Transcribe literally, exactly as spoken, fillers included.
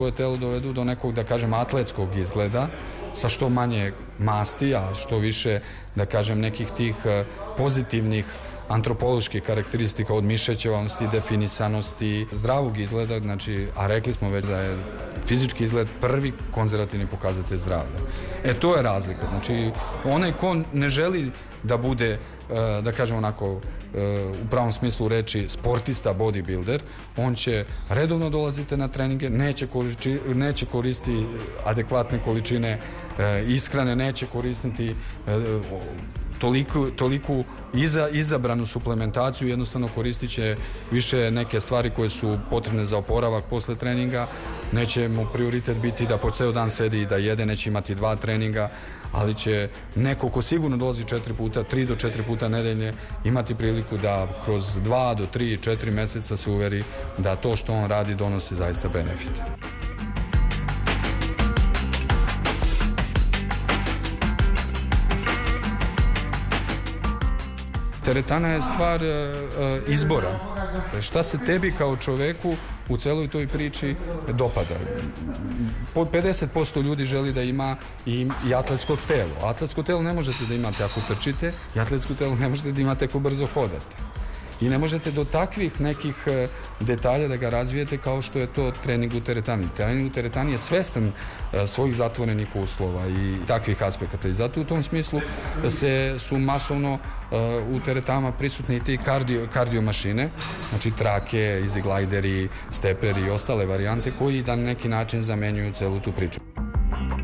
svoje telo dovedu do nekog, da kažem, atletskog izgleda, sa što manje masti, a što više, da kažem, nekih tih pozitivnih antropoloških karakteristika od mišećevanosti, definisanosti, zdravog izgleda, znači, a rekli smo već da je fizički izgled prvi konzervativni pokazatelj zdravlja. E, to je razlika. Znači, onaj ko ne želi da bude, da kažem onako, u pravom smislu reči, sportista, bodybuilder, on će redovno dolaziti na treninge, neće, količi, neće koristiti adekvatne količine ishrane, neće koristiti toliku, toliku iza, izabranu suplementaciju, jednostavno koristit će više neke stvari koje su potrebne za oporavak posle treninga, neće mu prioritet biti da po ceo dan sedi i da jede, neće imati dva treninga, ali će neko ko sigurno dolazi četiri puta, tri do četiri puta nedeljne, imati priliku da kroz dva do tri, četiri meseca se uveri da to što on radi donosi zaista benefite. Teretana je stvar izbora. Šta se tebi kao čoveku u celoj toj priči dopada? pedeset posto ljudi želi da ima i, i atletskog telo. Atletsko telo ne možete da imate ako trčite, i atletsko telo ne možete da imate ako brzo hodate. I ne možete do takvih nekih detalja da ga razvijete kao što je to trening u teretani. Trening u teretani je svestan svojih zatvorenih uslova i takvih aspekata. I zato u tom smislu se su masovno u teretama prisutni i ti kardio, kardio mašine, znači trake, easy glideri, steperi i ostale varijante koji na neki način zamenjuju celu tu priču.